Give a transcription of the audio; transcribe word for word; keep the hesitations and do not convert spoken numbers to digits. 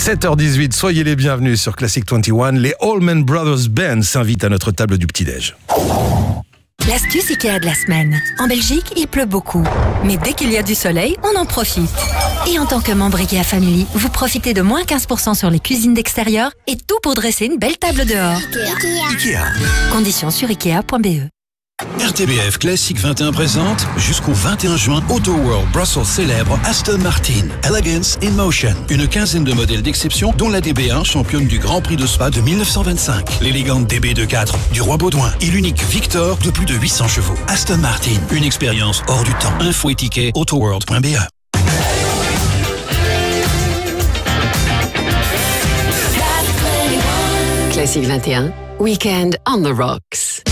sept heures dix-huit, soyez les bienvenus sur Classic vingt et un. Les Allman Brothers Band s'invitent à notre table du petit-déj. L'astuce Ikea de la semaine. En Belgique, il pleut beaucoup. Mais dès qu'il y a du soleil, on en profite. Et en tant que membre Ikea Family, vous profitez de moins quinze pour cent sur les cuisines d'extérieur et tout pour dresser une belle table dehors. Ikea. Ikea. Conditions sur ikea point b e. R T B F Classic vingt et un présente jusqu'au vingt et un juin Auto World Brussels célèbre Aston Martin Elegance in Motion. Une quinzaine de modèles d'exception dont la D B un, championne du Grand Prix de Spa de mille neuf cent vingt-cinq, l'élégante D B vingt-quatre du Roi Baudouin et l'unique Victor de plus de huit cents chevaux. Aston Martin, une expérience hors du temps. Info et tickets autoworld point b e. Classic vingt et un, Weekend on the Rocks.